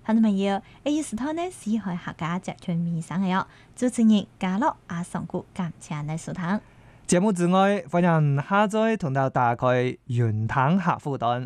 聽眾朋友，一時頭呢，是海客家集團面上嘅哦，主持人嘉樂阿上古感謝你收聽。 節目之外，歡迎下載同到打開雲聽客戶端。